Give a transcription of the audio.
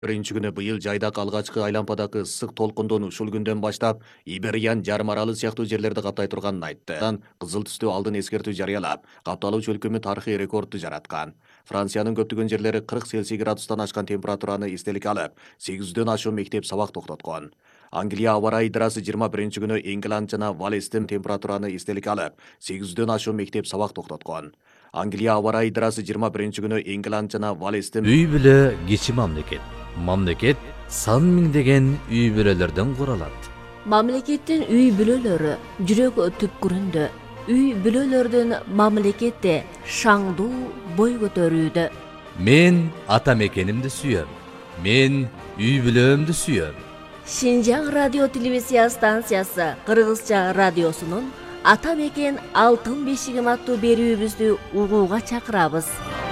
Birinchi күнү быйыл жайдак алгачкы айлампадагы ысык толкундон ушул күндөн баштап Ибериян жарым аралы сыяктуу жерлерди каптай турганын айтты. Кызыл түстүү алдын эскертүү жарыялап, капталуу чөлкөмү тарыхый рекордду жараткан. Франциянын көптөгөн жерлери 40 Цельсий градустан ашкан температураны эстеликке алып, 800дөн ашуун мектеп сабак токтоткон. Англия аба ырайы идырасы 21 күнү Ингланд жана Валестин температураны эстеликке алып, 800дөн ашуун мектеп сабак токтоткон. Англия аба ырайы идырасы 21 күнү Ингланд жана Валестин Үй бүлө кичи мамлекет. Мамлекет сан миңдеген үй бүлөлөрдөн куралат. Мамлекеттин үй бүлөлөрү жүрөк түпкүрүндө. Үй бүлөлөрдүн мамлекетте шаңдуу бой көтөрүүдө. Мен ата мекенимди сүйөм. Мен үй бүлөмдү сүйөм. Шинжаң радио телевизия станциясы Кыргызча радиосунун Ата мекен алтын бешигим аттуу берүүбүздү угууга чакырабыз.